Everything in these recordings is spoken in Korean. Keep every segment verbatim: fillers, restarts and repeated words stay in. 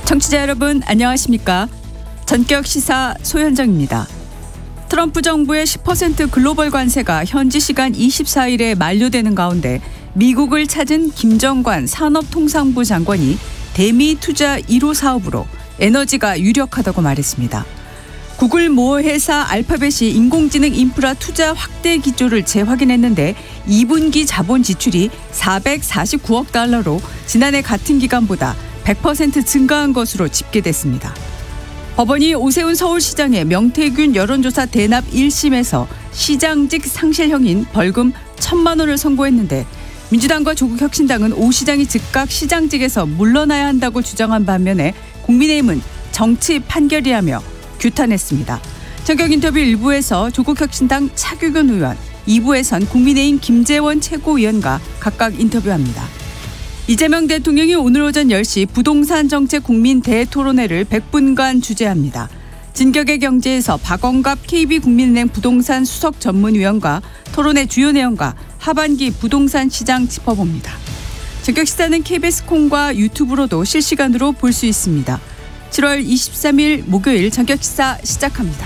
청취자 여러분 안녕하십니까? 전격 시사 소현정입니다. 트럼프 정부의 십 퍼센트 글로벌 관세가 현지 시간 이십사일에 만료되는 가운데 미국을 찾은 김정관 산업통상부 장관이 대미 투자 일 호 사업으로 에너지가 유력하다고 말했습니다. 구글 모어 회사 알파벳이 인공지능 인프라 투자 확대 기조를 재확인했는데 이 분기 자본 지출이 사백사십구억 달러로 지난해 같은 기간보다 백 퍼센트 증가한 것으로 집계됐습니다. 법원이 오세훈 서울시장의 명태균 여론조사 대납 일 심에서 시장직 상실형인 벌금 천만 원을 선고했는데 민주당과 조국혁신당은 오 시장이 즉각 시장직에서 물러나야 한다고 주장한 반면에 국민의힘은 정치 판결이라며 규탄했습니다. 전격 인터뷰 일 부에서 조국혁신당 차규근 의원, 이 부에선 국민의힘 김재원 최고위원과 각각 인터뷰합니다. 이재명 대통령이 오늘 오전 열 시 부동산 정책 국민 대토론회를 백 분간 주재합니다. 진격의 경제에서 박원갑 케이비 국민은행 부동산 수석 전문위원과 토론회 주요 내용과 하반기 부동산 시장 짚어봅니다. 전격 시사는 케이비에스 콩과 유튜브로도 실시간으로 볼 수 있습니다. 칠월 이십삼일 목요일 전격 시사 시작합니다.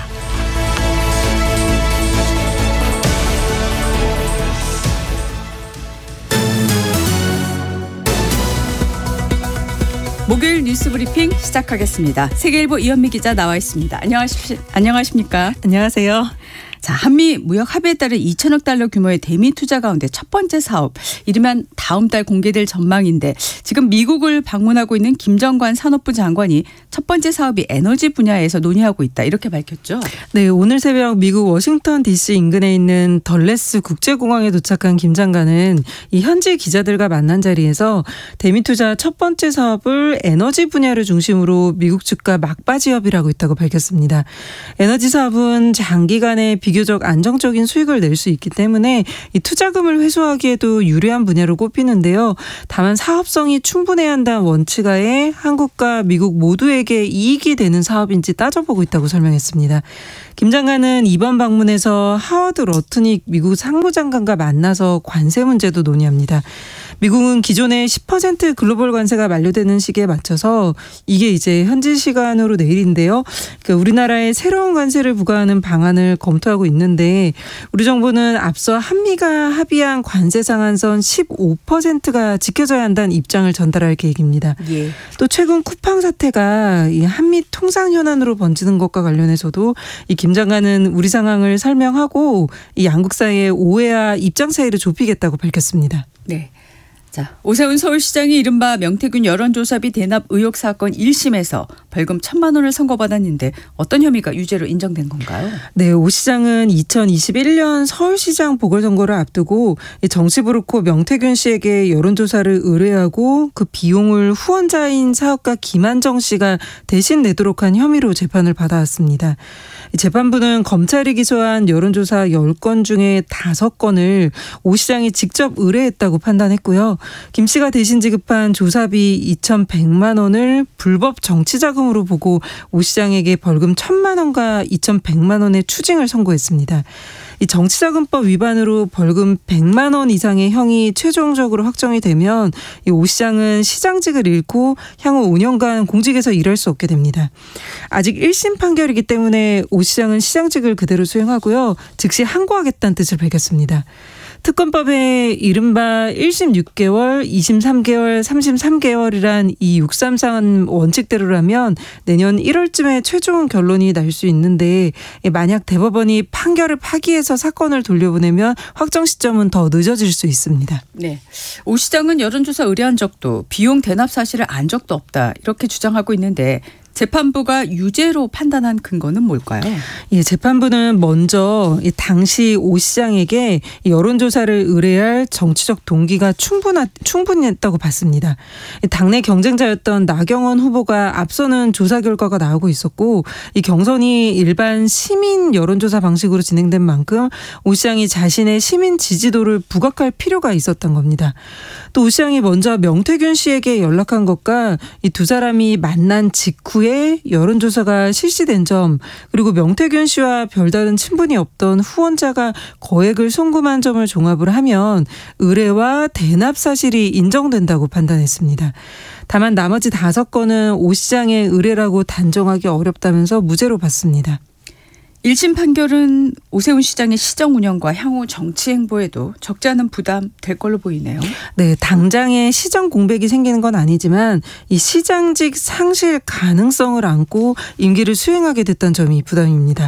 목요일 뉴스 브리핑 시작하겠습니다. 세계일보 이현미 기자 나와 있습니다. 안녕하십, 안녕하십니까? 안녕하세요. 자, 한미 무역 합의에 따른 이천억 달러 규모의 대미 투자 가운데 첫 번째 사업, 이르면 다음 달 공개될 전망인데 지금 미국을 방문하고 있는 김정관 산업부 장관이 첫 번째 사업이 에너지 분야에서 논의하고 있다 이렇게 밝혔죠. 네, 오늘 새벽 미국 워싱턴 디씨 인근에 있는 덜레스 국제공항에 도착한 김 장관은 이 현지 기자들과 만난 자리에서 대미 투자 첫 번째 사업을 에너지 분야를 중심으로 미국 측과 막바지 협의를 하고 있다고 밝혔습니다. 에너지 사업은 장기간의 비교적 안정적인 수익을 낼 수 있기 때문에 이 투자금을 회수하기에도 유리한 분야로 꼽히는데요. 다만 사업성이 충분해야 한다는 원칙하에 한국과 미국 모두에게 이익이 되는 사업인지 따져보고 있다고 설명했습니다. 김 장관은 이번 방문에서 하워드 러트닉 미국 상무장관과 만나서 관세 문제도 논의합니다. 미국은 기존의 십 퍼센트 글로벌 관세가 만료되는 시기에 맞춰서 이게 이제 현지 시간으로 내일인데요. 그러니까 우리나라에 새로운 관세를 부과하는 방안을 검토하고 있는데 우리 정부는 앞서 한미가 합의한 관세 상한선 십오 퍼센트가 지켜져야 한다는 입장을 전달할 계획입니다. 예. 또 최근 쿠팡 사태가 이 한미 통상 현안으로 번지는 것과 관련해서도 이 김 장관은 우리 상황을 설명하고 이 양국 사이의 오해와 입장 차이를 좁히겠다고 밝혔습니다. 네. 자, 오세훈 서울시장이 이른바 명태균 여론조사비 대납 의혹 사건 일 심에서 벌금 천만 원을 선고받았는데 어떤 혐의가 유죄로 인정된 건가요? 네, 오 시장은 이천이십일년 서울시장 보궐선거를 앞두고 정치부르코 명태균 씨에게 여론조사를 의뢰하고 그 비용을 후원자인 사업가 김한정 씨가 대신 내도록 한 혐의로 재판을 받아왔습니다. 재판부는 검찰이 기소한 여론조사 열 건 중에 다섯 건을 오 시장이 직접 의뢰했다고 판단했고요. 김 씨가 대신 지급한 조사비 이천백만 원을 불법 정치자금으로 보고 오 시장에게 벌금 천만 원과 이천백만 원의 추징을 선고했습니다. 이 정치자금법 위반으로 벌금 백만 원 이상의 형이 최종적으로 확정이 되면 이 오 시장은 시장직을 잃고 향후 오 년간 공직에서 일할 수 없게 됩니다. 아직 일 심 판결이기 때문에 오 시장은 시장직을 그대로 수행하고요. 즉시 항고하겠다는 뜻을 밝혔습니다. 특검법에 이른바 일 심 육 개월, 이 심 삼 개월, 삼 심 삼 개월이란 이 육삼삼 원칙대로라면 내년 일월쯤에 최종 결론이 날 수 있는데 만약 대법원이 판결을 파기해서 사건을 돌려보내면 확정 시점은 더 늦어질 수 있습니다. 네, 오 시장은 여론조사 의뢰한 적도 비용 대납 사실을 안 적도 없다 이렇게 주장하고 있는데 재판부가 유죄로 판단한 근거는 뭘까요? 예, 재판부는 먼저 당시 오 시장에게 여론조사를 의뢰할 정치적 동기가 충분하, 충분했다고 봤습니다. 당내 경쟁자였던 나경원 후보가 앞서는 조사 결과가 나오고 있었고 이 경선이 일반 시민 여론조사 방식으로 진행된 만큼 오 시장이 자신의 시민 지지도를 부각할 필요가 있었던 겁니다. 또 오 시장이 먼저 명태균 씨에게 연락한 것과 이 두 사람이 만난 직후에 여론조사가 실시된 점, 그리고 명태균 씨와 별다른 친분이 없던 후원자가 거액을 송금한 점을 종합을 하면 의뢰와 대납 사실이 인정된다고 판단했습니다. 다만 나머지 다섯 건은 오 시장의 의뢰라고 단정하기 어렵다면서 무죄로 봤습니다. 일 심 판결은 오세훈 시장의 시정 운영과 향후 정치 행보에도 적지 않은 부담 될 걸로 보이네요. 네, 당장의 시정 공백이 생기는 건 아니지만 이 시장직 상실 가능성을 안고 임기를 수행하게 됐다는 점이 부담입니다.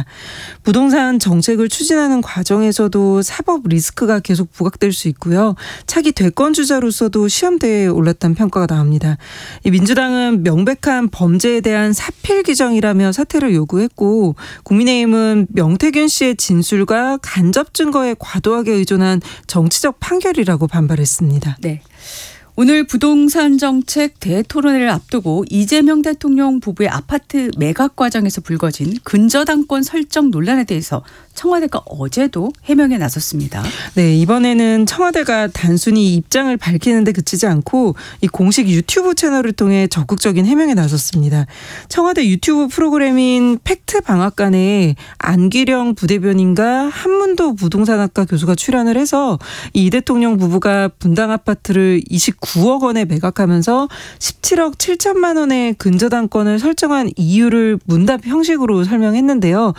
부동산 정책을 추진하는 과정에서도 사법 리스크가 계속 부각될 수 있고요. 차기 대권 주자로서도 시험대에 올랐다는 평가가 나옵니다. 이 민주당은 명백한 범죄에 대한 사필 규정이라며 사퇴를 요구했고, 국민의힘은 명태균 씨의 진술과 간접 증거에 과도하게 의존한 정치적 판결이라고 반발했습니다. 네. 오늘 부동산 정책 대토론회를 앞두고 이재명 대통령 부부의 아파트 매각 과정에서 불거진 근저당권 설정 논란에 대해서 청와대가 어제도 해명에 나섰습니다. 네, 이번에는 청와대가 단순히 입장을 밝히는 데 그치지 않고 이 공식 유튜브 채널을 통해 적극적인 해명에 나섰습니다. 청와대 유튜브 프로그램인 팩트방앗간에 안기령 부대변인과 한문도 부동산학과 교수가 출연을 해서 이 대통령 부부가 분당 아파트를 이십구억 원에 매각하면서 십칠억 칠천만 원의 근저당권을 설정한 이유를 문답 형식으로 설명했는데요.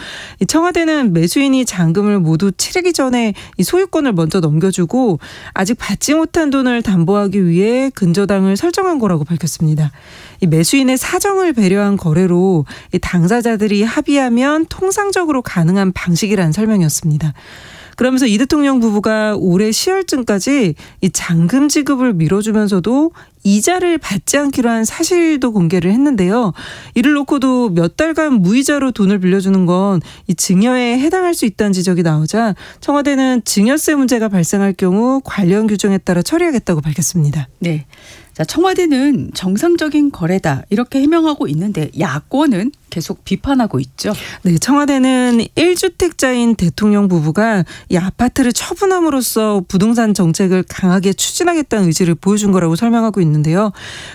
청와대는 매수인 이 잔금을 모두 치르기 전에 이 소유권을 먼저 넘겨주고 아직 받지 못한 돈을 담보하기 위해 근저당을 설정한 거라고 밝혔습니다. 이 매수인의 사정을 배려한 거래로 이 당사자들이 합의하면 통상적으로 가능한 방식이라는 설명이었습니다. 그러면서 이 대통령 부부가 올해 시월쯤까지 이 잔금 지급을 미뤄주면서도 이자를 받지 않기로 한 사실도 공개를 했는데요. 이를 놓고도 몇 달간 무이자로 돈을 빌려주는 건 이 증여에 해당할 수 있다는 지적이 나오자 청와대는 증여세 문제가 발생할 경우 관련 규정에 따라 처리하겠다고 밝혔습니다. 네. 자, 청와대는 정상적인 거래다 이렇게 해명하고 있는데 야권은 계속 비판하고 있죠. 네, 청와대는 일 주택자인 대통령 부부가 이 아파트를 처분함으로써 부동산 정책을 강하게 추진하겠다는 의지를 보여준 거라고 설명하고 있는데요.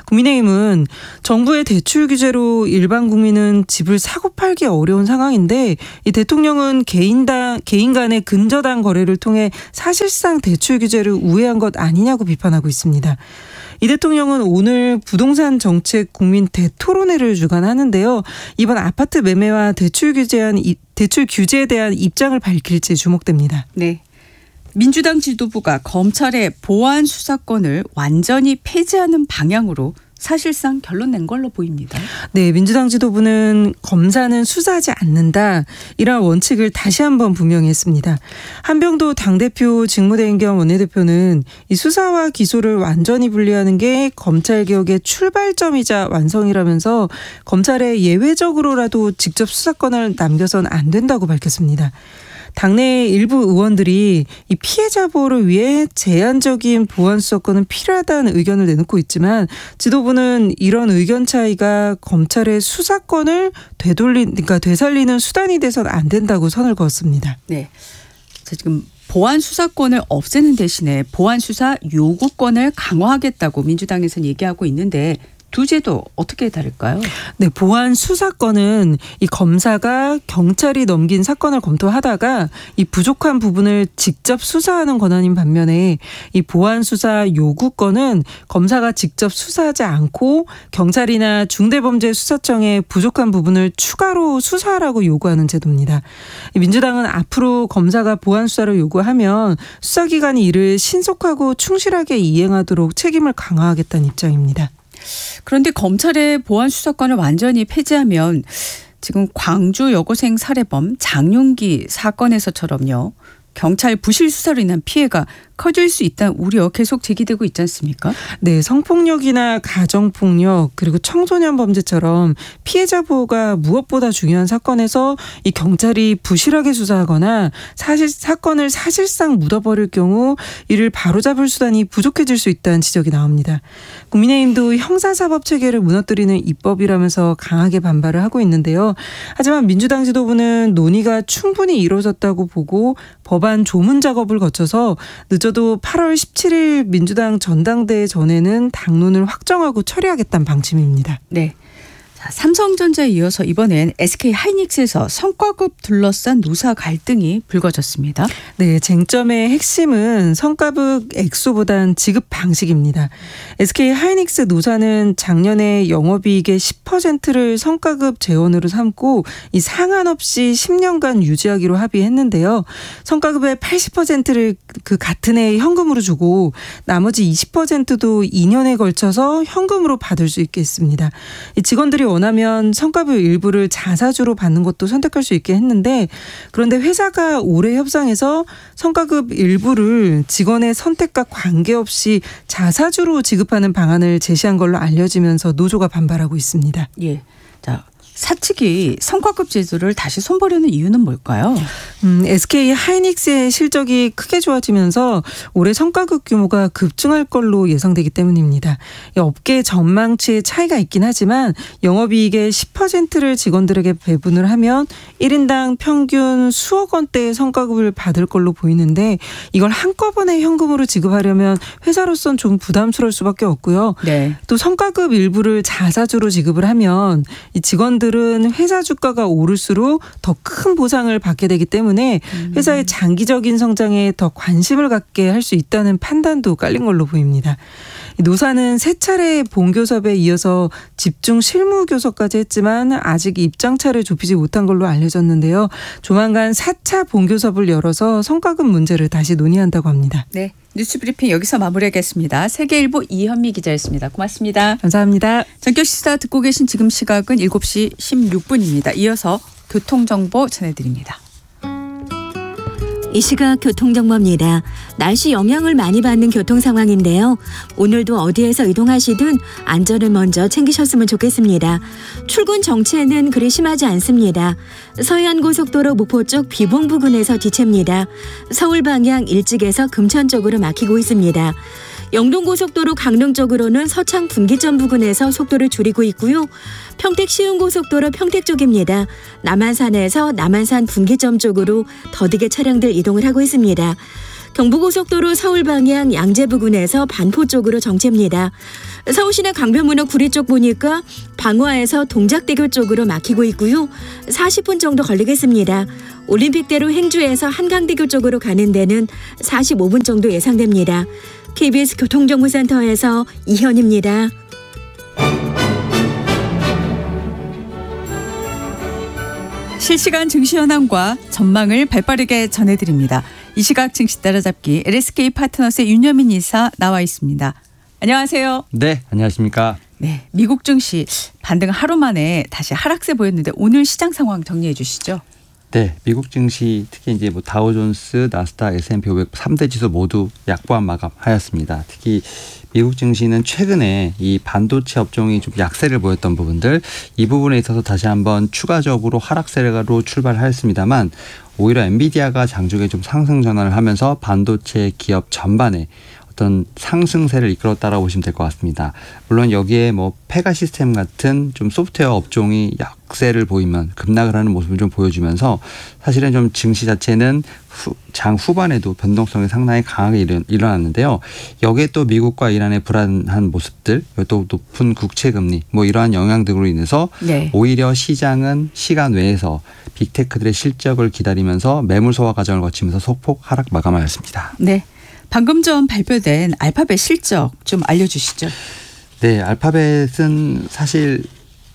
국민의힘은 정부의 대출 규제로 일반 국민은 집을 사고 팔기 어려운 상황인데 이 대통령은 개인당, 개인 간의 근저당 거래를 통해 사실상 대출 규제를 우회한 것 아니냐고 비판하고 있습니다. 이 대통령은 오늘 부동산 정책 국민 대토론회를 주관하는데요. 이번 아파트 매매와 대출 규제한 대출 규제에 대한 입장을 밝힐지 주목됩니다. 네. 민주당 지도부가 검찰의 보안 수사권을 완전히 폐지하는 방향으로 사실상 결론 낸 걸로 보입니다. 네, 민주당 지도부는 검사는 수사하지 않는다. 이런 원칙을 다시 한번 분명히 했습니다. 한병도 당대표 직무대행 겸 원내대표는 이 수사와 기소를 완전히 분리하는 게 검찰개혁의 출발점이자 완성이라면서 검찰에 예외적으로라도 직접 수사권을 남겨선 안 된다고 밝혔습니다. 당내 일부 의원들이 이 피해자 보호를 위해 제한적인 보안 수사권은 필요하다는 의견을 내놓고 있지만 지도부는 이런 의견 차이가 검찰의 수사권을 되돌리, 그러니까 되살리는 수단이 돼서는 안 된다고 선을 그었습니다. 네, 자, 지금 보안 수사권을 없애는 대신에 보안 수사 요구권을 강화하겠다고 민주당에서는 얘기하고 있는데. 두 제도 어떻게 다를까요? 네, 보안 수사권은 이 검사가 경찰이 넘긴 사건을 검토하다가 이 부족한 부분을 직접 수사하는 권한인 반면에 이 보안 수사 요구권은 검사가 직접 수사하지 않고 경찰이나 중대범죄수사청에 부족한 부분을 추가로 수사하라고 요구하는 제도입니다. 민주당은 앞으로 검사가 보안 수사를 요구하면 수사기관이 이를 신속하고 충실하게 이행하도록 책임을 강화하겠다는 입장입니다. 그런데 검찰의 보안 수사권을 완전히 폐지하면 지금 광주 여고생 살해범 장윤기 사건에서처럼요. 경찰 부실 수사로 인한 피해가 커질 수 있다는 우려 계속 제기되고 있지 않습니까? 네, 성폭력이나 가정폭력 그리고 청소년 범죄처럼 피해자 보호가 무엇보다 중요한 사건에서 이 경찰이 부실하게 수사하거나 사실 사건을 사실상 묻어버릴 경우 이를 바로잡을 수단이 부족해질 수 있다는 지적이 나옵니다. 국민의힘도 형사사법 체계를 무너뜨리는 입법이라면서 강하게 반발을 하고 있는데요. 하지만 민주당 지도부는 논의가 충분히 이루어졌다고 보고 법안 조문 작업을 거쳐서 늦어도 팔월 십칠일 민주당 전당대회 전에는 당론을 확정하고 처리하겠다는 방침입니다. 네. 자, 삼성전자에 이어서 이번엔 에스케이하이닉스에서 성과급 둘러싼 노사 갈등이 불거졌습니다. 네, 쟁점의 핵심은 성과급 액수보단 지급 방식입니다. 에스케이하이닉스 노사는 작년에 영업이익의 십 퍼센트를 성과급 재원으로 삼고 이 상한 없이 십 년간 유지하기로 합의했는데요. 성과급의 팔십 퍼센트를 그 같은 해에 현금으로 주고 나머지 이십 퍼센트도 이 년에 걸쳐서 현금으로 받을 수 있게 했습니다. 이 직원들이 원하면 성과급 일부를 자사주로 받는 것도 선택할 수 있게 했는데 그런데 회사가 올해 협상에서 성과급 일부를 직원의 선택과 관계없이 자사주로 지급하는 방안을 제시한 걸로 알려지면서 노조가 반발하고 있습니다. 예. 자, 사측이 성과급 제도를 다시 손보려는 이유는 뭘까요? 음, 에스케이하이닉스의 실적이 크게 좋아지면서 올해 성과급 규모가 급증할 걸로 예상되기 때문입니다. 업계 전망치의 차이가 있긴 하지만 영업이익의 십 퍼센트를 직원들에게 배분을 하면 일 인당 평균 수억 원대의 성과급을 받을 걸로 보이는데 이걸 한꺼번에 현금으로 지급하려면 회사로선 좀 부담스러울 수밖에 없고요. 네. 또 성과급 일부를 자사주로 지급을 하면 이 직원들 은 회사 주가가 오를수록 더 큰 보상을 받게 되기 때문에 회사의 장기적인 성장에 더 관심을 갖게 할 수 있다는 판단도 깔린 걸로 보입니다. 노사는 세 차례 본교섭에 이어서 집중 실무 교섭까지 했지만 아직 입장차를 좁히지 못한 걸로 알려졌는데요. 조만간 사 차 본교섭을 열어서 성과급 문제를 다시 논의한다고 합니다. 네, 뉴스브리핑 여기서 마무리하겠습니다. 세계일보 이현미 기자였습니다. 고맙습니다. 감사합니다. 전격시사 듣고 계신 지금 시각은 일곱 시 십육 분입니다. 이어서 교통정보 전해드립니다. 이 시각 교통정보입니다. 날씨 영향을 많이 받는 교통 상황인데요. 오늘도 어디에서 이동하시든 안전을 먼저 챙기셨으면 좋겠습니다. 출근 정체는 그리 심하지 않습니다. 서해안고속도로 목포 쪽 비봉 부근에서 지체입니다. 서울 방향 일찍에서 금천 쪽으로 막히고 있습니다. 영동고속도로 강릉 쪽으로는 서창 분기점 부근에서 속도를 줄이고 있고요. 평택 시흥고속도로 평택 쪽입니다. 남한산에서 남한산 분기점 쪽으로 더디게 차량들 이동을 하고 있습니다. 경부고속도로 서울 방향 양재 부근에서 반포 쪽으로 정체입니다. 서울시내 강변문호 구리 쪽 보니까 방화에서 동작대교 쪽으로 막히고 있고요. 사십 분 정도 걸리겠습니다. 올림픽대로 행주에서 한강대교 쪽으로 가는 데는 사십오 분 정도 예상됩니다. 케이비에스 교통정보센터에서 이현입니다. 실시간 증시 현황과 전망을 발빠르게 전해드립니다. 이 시각 증시 따라잡기 엘에스케이 파트너스의 윤여민 이사 나와 있습니다. 안녕하세요. 네, 안녕하십니까. 네, 미국 증시 반등 하루 만에 다시 하락세 보였는데 오늘 시장 상황 정리해 주시죠. 네, 미국 증시 특히 이제 뭐 다우존스, 나스닥, 에스 앤 피 오백 삼 대 지수 모두 약보합 마감하였습니다. 특히 미국 증시는 최근에 이 반도체 업종이 좀 약세를 보였던 부분들 이 부분에 있어서 다시 한번 추가적으로 하락세로 출발하였습니다만 오히려 엔비디아가 장중에 좀 상승 전환을 하면서 반도체 기업 전반에 어떤 상승세를 이끌었다라고 보시면 될 것 같습니다. 물론 여기에 뭐 페가 시스템 같은 좀 소프트웨어 업종이 약세를 보이면 급락을 하는 모습을 좀 보여주면서 사실은 좀 증시 자체는 후, 장 후반에도 변동성이 상당히 강하게 일어, 일어났는데요. 여기에 또 미국과 이란의 불안한 모습들, 또 높은 국채금리 뭐 이러한 영향 등으로 인해서 네. 오히려 시장은 시간 외에서 빅테크들의 실적을 기다리면서 매물 소화 과정을 거치면서 소폭 하락 마감하였습니다. 네. 방금 전 발표된 알파벳 실적 좀 알려주시죠. 네, 알파벳은 사실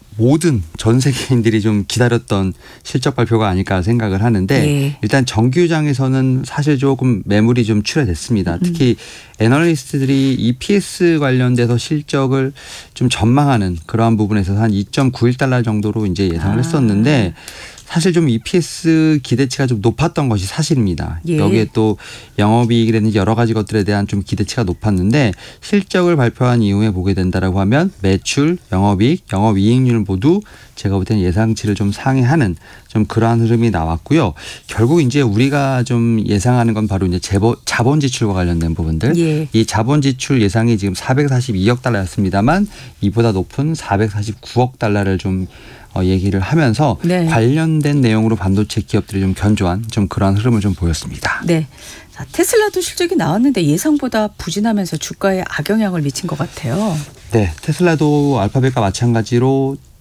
모든 전 세계인들이 좀 기다렸던 실적 발표가 아닐까 생각을 하는데 네. 일단 정규장에서는 사실 조금 매물이 좀 출회됐습니다. 특히 음. 애널리스트들이 이피에스 관련돼서 실적을 좀 전망하는 그러한 부분에서 한 이 점 구일 달러 정도로 이제 예상을 아. 했었는데 사실 좀 이피에스 기대치가 좀 높았던 것이 사실입니다. 예. 여기에 또 영업이익이라든지 여러 가지 것들에 대한 좀 기대치가 높았는데 실적을 발표한 이후에 보게 된다라고 하면 매출, 영업이익, 영업이익률 모두 제가 볼 때는 예상치를 좀 상회하는 좀 그러한 흐름이 나왔고요. 결국 이제 우리가 좀 예상하는 건 바로 이제 재보, 자본 지출과 관련된 부분들. 예. 이 자본 지출 예상이 지금 사백사십이억 달러였습니다만 이보다 높은 사백사십구억 달러를 좀 어, 얘기를 하면서 네. 관련된 내용으로 반도체 기업들이 좀 견조한 좀 그러한 흐름을 좀 보였습니다. 네. 자, 테슬라도 실적이 나왔는데 예상보다 부진하면서 주가에 악영향을 미친 것 같아요. 네, 테슬라도 알파벳과 마찬가지로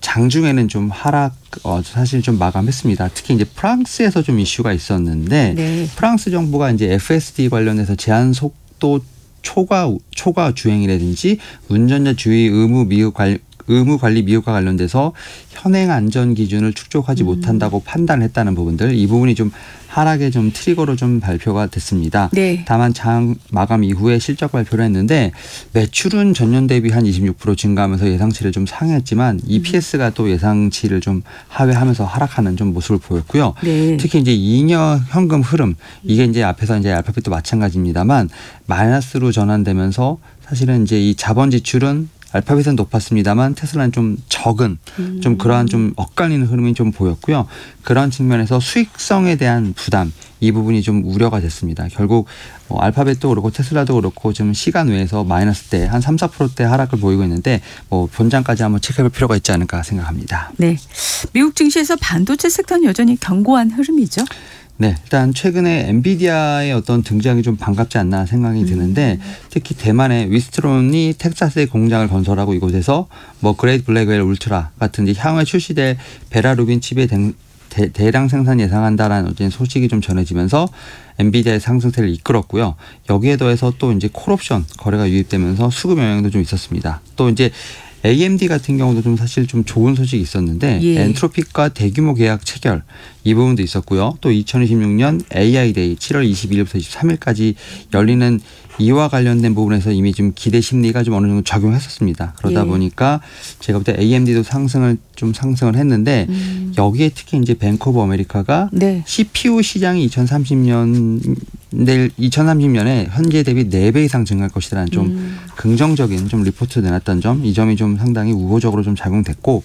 장중에는 좀 하락 어, 사실 좀 마감했습니다. 특히 이제 프랑스에서 좀 이슈가 있었는데 네. 프랑스 정부가 이제 에프에스디 관련해서 제한 속도 초과 초과 주행이라든지 운전자 주의 의무 미흡 관 의무 관리 미흡과 관련돼서 현행 안전 기준을 충족하지 음. 못한다고 판단했다는 부분들, 이 부분이 좀 하락의 좀 트리거로 좀 발표가 됐습니다. 네. 다만 장 마감 이후에 실적 발표를 했는데 매출은 전년 대비 한 이십육 퍼센트 증가하면서 예상치를 좀 상회했지만 이피에스가 또 예상치를 좀 하회하면서 하락하는 좀 모습을 보였고요. 네. 특히 이제 잉여 현금 흐름, 이게 이제 앞에서 이제 알파벳도 마찬가지입니다만 마이너스로 전환되면서 사실은 이제 이 자본 지출은 알파벳은 높았습니다만 테슬라는 좀 적은 음. 좀 그러한 좀 엇갈리는 흐름이 좀 보였고요. 그런 측면에서 수익성에 대한 부담, 이 부분이 좀 우려가 됐습니다. 결국 뭐 알파벳도 그렇고 테슬라도 그렇고 좀 시간 외에서 마이너스대 한 삼, 사 퍼센트대 하락을 보이고 있는데 뭐 본장까지 한번 체크해볼 필요가 있지 않을까 생각합니다. 네, 미국 증시에서 반도체 섹터는 여전히 견고한 흐름이죠. 네, 일단 최근에 엔비디아의 어떤 등장이 좀 반갑지 않나 생각이 드는데 음. 특히 대만의 위스트론이 텍사스에 공장을 건설하고 이곳에서 뭐 그레이트 블랙웰 울트라 같은 이제 향후에 출시될 베라루빈 칩의 대, 대, 대량 생산 예상한다라는 어떤 소식이 좀 전해지면서 엔비디아의 상승세를 이끌었고요. 여기에 더해서 또 이제 콜옵션 거래가 유입되면서 수급 영향도 좀 있었습니다. 또 이제 에이엠디 같은 경우도 좀 사실 좀 좋은 소식이 있었는데 예. 엔트로픽과 대규모 계약 체결, 이 부분도 있었고요. 또 이천이십육 년 에이아이 데이 칠월 이십일일부터 이십삼일까지 열리는 이와 관련된 부분에서 이미 좀 기대 심리가 좀 어느 정도 적용했었습니다. 그러다 예. 보니까 제가 볼 때 에이엠디도 상승을 좀 상승을 했는데 음. 여기에 특히 이제 뱅크 오브 아메리카가 네. 씨피유 시장이 이천삼십 년 내일 이천삼십 년에 현재 대비 네 배 이상 증가할 것이라는 좀 음. 긍정적인 좀 리포트 내놨던 점, 이 점이 좀 상당히 우호적으로 좀 작용됐고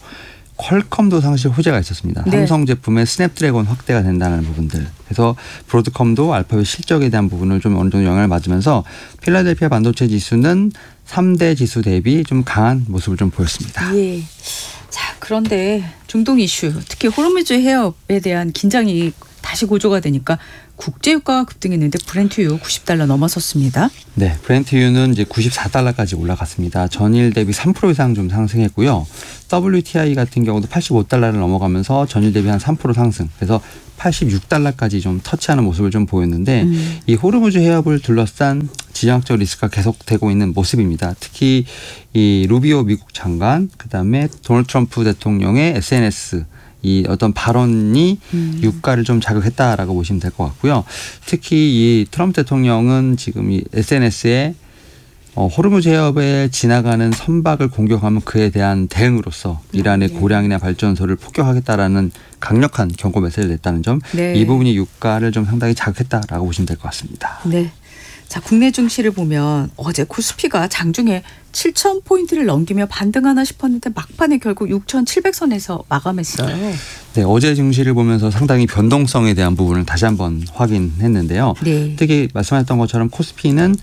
퀄컴도 사실 호재가 있었습니다. 네. 삼성 제품의 스냅드래곤 확대가 된다는 부분들. 그래서 브로드컴도 알파벳 실적에 대한 부분을 좀 어느 정도 영향을 받으면서 필라델피아 반도체 지수는 삼 대 지수 대비 좀 강한 모습을 좀 보였습니다. 예. 자, 그런데 중동 이슈, 특히 호르무즈 해협에 대한 긴장이 다시 고조가 되니까 국제유가가 급등했는데 브렌트유 구십 달러 넘어섰습니다. 네, 브렌트유는 이제 구십사 달러까지 올라갔습니다. 전일 대비 삼 퍼센트 이상 좀 상승했고요. 더블유티아이 같은 경우도 팔십오 달러를 넘어가면서 전일 대비 한 삼 퍼센트 상승. 그래서 팔십육 달러까지 좀 터치하는 모습을 좀 보였는데 음. 이 호르무즈 해협을 둘러싼 지정학적 리스크가 계속되고 있는 모습입니다. 특히 이 루비오 미국 장관, 그다음에 도널드 트럼프 대통령의 에스엔에스 이 어떤 발언이 음. 유가를 좀 자극했다라고 보시면 될 것 같고요. 특히 이 트럼프 대통령은 지금 이 에스엔에스에 어, 호르무즈 해협에 지나가는 선박을 공격하면 그에 대한 대응으로서 이란의 네. 고량이나 발전소를 폭격하겠다라는 강력한 경고 메시지를 냈다는 점, 네. 이 부분이 유가를 좀 상당히 자극했다라고 보시면 될 것 같습니다. 네. 자, 국내 증시를 보면 어제 코스피가 장중에 칠천 포인트를 넘기며 반등하나 싶었는데 막판에 결국 육천칠백 선에서 마감했어요. 네, 어제 증시를 보면서 상당히 변동성에 대한 부분을 다시 한번 확인했는데요. 네. 특히 말씀하셨던 것처럼 코스피는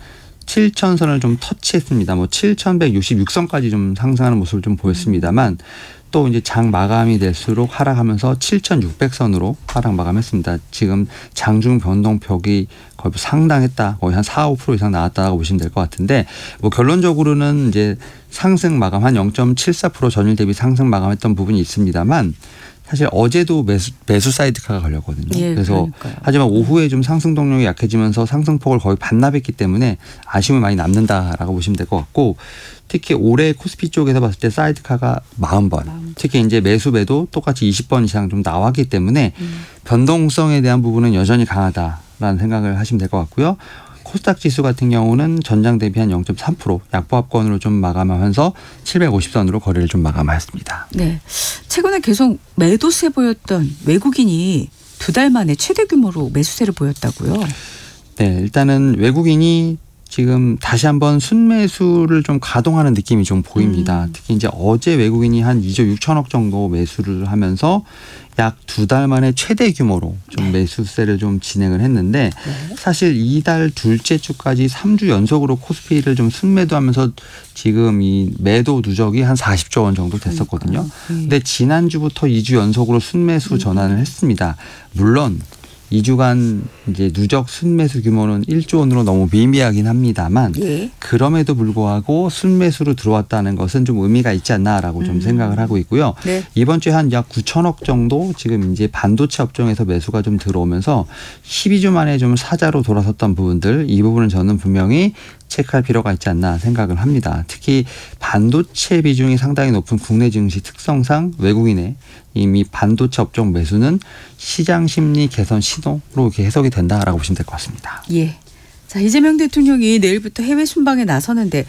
칠천 선을 좀 터치했습니다. 뭐 칠천백육십육 선까지 좀 상승하는 모습을 좀 보였습니다만 또 이제 장 마감이 될수록 하락하면서 칠천육백 선으로 하락 마감했습니다. 지금 장중 변동폭이 거의 상당했다. 거의 한 사, 오 퍼센트 이상 나왔다고 보시면 될 것 같은데 뭐 결론적으로는 이제 상승 마감 한 영 점 칠사 퍼센트 전일 대비 상승 마감했던 부분이 있습니다만 사실 어제도 매수, 매수 사이드카가 걸렸거든요. 예, 그래서 그러니까요. 하지만 오후에 좀 상승 동력이 약해지면서 상승폭을 거의 반납했기 때문에 아쉬움이 많이 남는다라고 보시면 될 것 같고 특히 올해 코스피 쪽에서 봤을 때 사이드카가 사십 번, 특히 이제 매수매도 똑같이 이십 번 이상 좀 나왔기 때문에 음. 변동성에 대한 부분은 여전히 강하다라는 생각을 하시면 될 것 같고요. 코스닥 지수 같은 경우는 전장 대비 한 영 점 삼 퍼센트 약보합권으로 좀 마감하면서 칠백오십 선으로 거래를 좀 마감하였습니다. 네, 최근에 계속 매도세 보였던 외국인이 두 달 만에 최대 규모로 매수세를 보였다고요? 네, 일단은 외국인이 지금 다시 한번 순매수를 좀 가동하는 느낌이 좀 보입니다. 음. 특히 이제 어제 외국인이 한 이조 육천억 정도 매수를 하면서 약 두 달 만에 최대 규모로 좀 매수세를 좀 진행을 했는데 네. 사실 이달 둘째 주까지 삼 주 연속으로 코스피를 좀 순매도하면서 지금 이 매도 누적이 한 사십조 원 정도 됐었거든요. 그런데 네. 지난주부터 이 주 연속으로 순매수 전환을 했습니다. 물론 이 주간 이제 누적 순매수 규모는 일조 원으로 너무 미미하긴 합니다만 예. 그럼에도 불구하고 순매수로 들어왔다는 것은 좀 의미가 있지 않나라고 좀 음. 생각을 하고 있고요. 네. 이번 주에 한 약 구천억 정도 지금 이제 반도체 업종에서 매수가 좀 들어오면서 십이 주 만에 좀 사자로 돌아섰던 부분들 이 부분은 저는 분명히 체크할 필요가 있지 않나 생각을 합니다. 특히 반도체 비중이 상당히 높은 국내 증시 특성상 외국인의 이미 반도체 업종 매수는 시장 심리 개선 신호로 이렇게 해석이 된다라고 보시면 될 것 같습니다. 예. 자, 이재명 대통령이 내일부터 해외 순방에 나서는데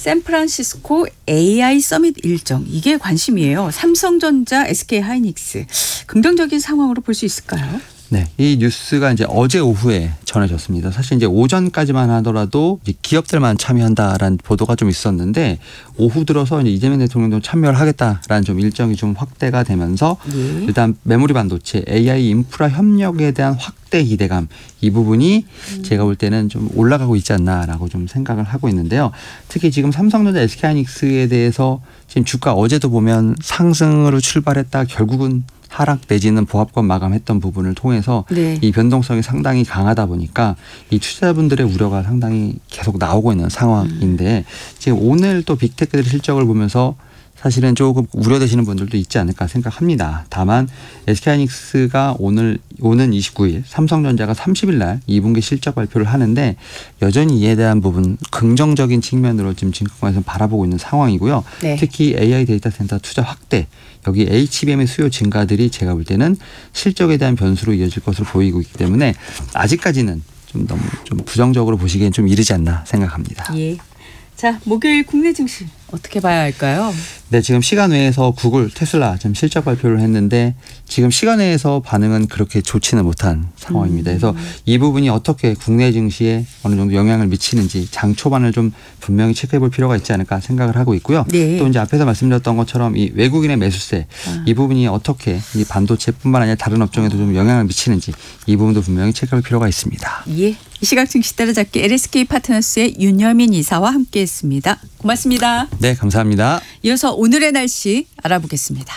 샌프란시스코 에이아이 서밋 일정 이게 관심이에요. 삼성전자, 에스케이하이닉스 긍정적인 상황으로 볼 수 있을까요? 네, 이 뉴스가 이제 어제 오후에 전해졌습니다. 사실 이제 오전까지만 하더라도 이제 기업들만 참여한다라는 보도가 좀 있었는데 오후 들어서 이제 이재명 대통령도 참여를 하겠다라는 좀 일정이 좀 확대가 되면서 예. 일단 메모리 반도체, 에이아이 인프라 협력에 대한 확대 기대감 이 부분이 음. 제가 볼 때는 좀 올라가고 있지 않나라고 좀 생각을 하고 있는데요. 특히 지금 삼성전자, 에스케이하이닉스에 대해서 지금 주가 어제도 보면 상승으로 출발했다 결국은 하락 내지는 보합권 마감했던 부분을 통해서 네. 이 변동성이 상당히 강하다 보니까 이 투자자분들의 우려가 상당히 계속 나오고 있는 상황인데 지금 오늘 또 빅테크들의 실적을 보면서 사실은 조금 우려되시는 분들도 있지 않을까 생각합니다. 다만 에스케이하이닉스가 오늘 오는 이십구 일 삼성전자가 삼십 일 날 이 분기 실적 발표를 하는데 여전히 이에 대한 부분 긍정적인 측면으로 지금 증권에서 바라보고 있는 상황이고요. 네. 특히 에이아이 데이터 센터 투자 확대 여기 에이치비엠의 수요 증가들이 제가 볼 때는 실적에 대한 변수로 이어질 것으로 보이고 있기 때문에 아직까지는 좀 너무 좀 부정적으로 보시기엔 좀 이르지 않나 생각합니다. 예. 자, 목요일 국내 증시 어떻게 봐야 할까요? 네, 지금 시간 외에서 구글, 테슬라 지금 실적 발표를 했는데 지금 시간 외에서 반응은 그렇게 좋지는 못한 상황입니다. 그래서 이 부분이 어떻게 국내 증시에 어느 정도 영향을 미치는지 장 초반을 좀 분명히 체크해 볼 필요가 있지 않을까 생각을 하고 있고요. 네. 또 이제 앞에서 말씀드렸던 것처럼 이 외국인의 매수세 아. 이 부분이 어떻게 이 반도체뿐만 아니라 다른 업종에도 좀 영향을 미치는지 이 부분도 분명히 체크할 필요가 있습니다. 예. 이 시각 증시 따라잡기 엘에스케이 파트너스의 윤여민 이사와 함께했습니다. 고맙습니다. 네, 감사합니다. 이어서 오늘의 날씨 알아보겠습니다.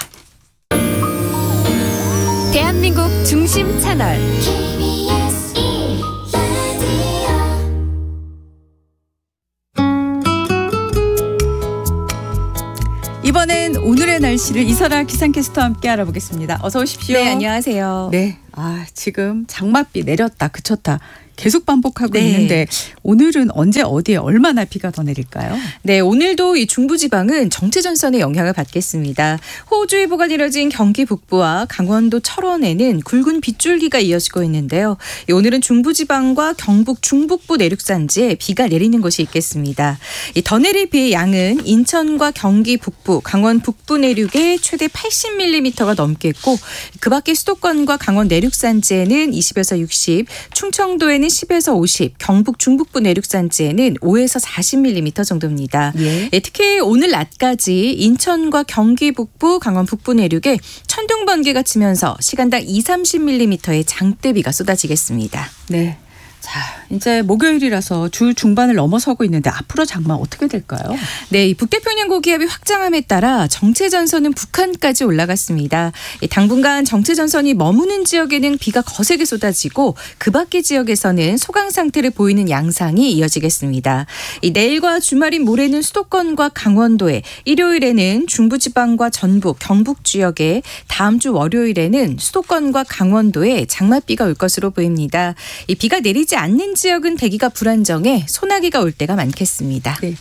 대한민국 중심 채널 이번엔 오늘의 날씨를 이설아 기상캐스터와 함께 알아보겠습니다. 어서 오십시오. 네, 안녕하세요. 네, 아 지금 장맛비 내렸다 그쳤다 계속 반복하고 네. 있는데 오늘은 언제 어디에 얼마나 비가 더 내릴까요? 네, 오늘도 이 중부지방은 정체전선의 영향을 받겠습니다. 호우주의보가 내려진 경기 북부와 강원도 철원에는 굵은 빗줄기가 이어지고 있는데요. 오늘은 중부지방과 경북 중북부 내륙산지에 비가 내리는 곳이 있겠습니다. 이 더 내릴 비의 양은 인천과 경기 북부, 강원 북부 내륙에 최대 팔십 밀리미터가 넘겠고 그 밖에 수도권과 강원 내륙산지에는 이십에서 육십, 충청도에는 십에서 오십, 경북 중북부 내륙산지에는 오에서 사십 밀리미터 정도입니다. 예. 예, 특히 오늘 낮까지 인천과 경기 북부, 강원 북부 내륙에 천둥 번개가 치면서 시간당 이삼십 밀리미터의 장대비가 쏟아지겠습니다. 네. 자, 이제 목요일이라서 주 중반을 넘어서고 있는데 앞으로 장마 어떻게 될까요? 네, 이 북태평양 고기압이 확장함에 따라 정체전선은 북한까지 올라갔습니다. 당분간 정체전선이 머무는 지역에는 비가 거세게 쏟아지고 그 밖의 지역에서는 소강 상태를 보이는 양상이 이어지겠습니다. 이 내일과 주말인 모레는 수도권과 강원도에, 일요일에는 중부지방과 전북, 경북 지역에, 다음 주 월요일에는 수도권과 강원도에 장맛비가 올 것으로 보입니다. 이 비가 내리지 않는 지역은 대기가 불안정해 소나기가 올 때가 많겠습니다. 네.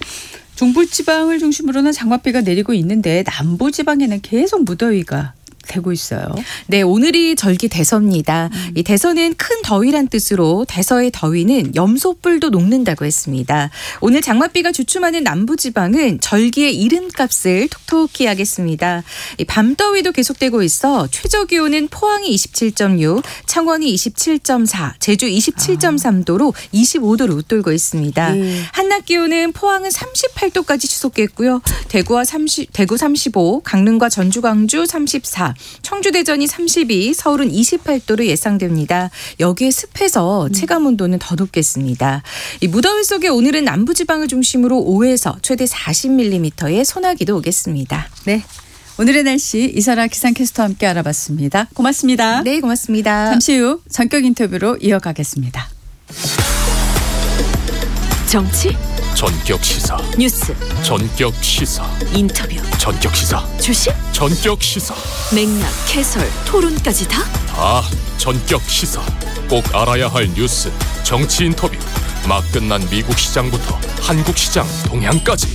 중부지방을 중심으로는 장맛비가 내리고 있는데 남부지방에는 계속 무더위가 되고 있어요. 네, 오늘이 절기 대서입니다. 음. 이 대서는 큰 더위란 뜻으로 대서의 더위는 염소뿔도 녹는다고 했습니다. 오늘 장맛비가 주춤하는 남부지방은 절기의 이름값을 톡톡히 하겠습니다. 이 밤더위도 계속되고 있어 최저기온은 포항이 이십칠 점 육, 창원이 이십칠 점 사, 제주 이십칠 점 삼 도로 이십오 도를 웃돌고 있습니다. 예. 한낮 기온은 포항은 삼십팔 도까지 추속했고요. 대구와 삼십, 대구 삼십오, 강릉과 전주 광주 삼십사, 청주 대전이 삼십이, 서울은 이십팔 도로 예상됩니다. 여기에 습해서 체감 온도는 더 높겠습니다. 이 무더위 속에 오늘은 남부지방을 중심으로 오에서 최대 사십 밀리미터의 소나기도 오겠습니다. 네. 오늘의 날씨 이설아 기상캐스터와 함께 알아봤습니다. 고맙습니다. 네, 고맙습니다. 잠시 후 전격 인터뷰로 이어가겠습니다. 정치, 전격 시사, 뉴스, 전격 시사, 인터뷰, 전격 시사, 주식, 전격 시사, 맥락, 해설, 토론까지 다? 다 전격 시사. 꼭 알아야 할 뉴스, 정치 인터뷰, 막 끝난 미국 시장부터 한국 시장 동향까지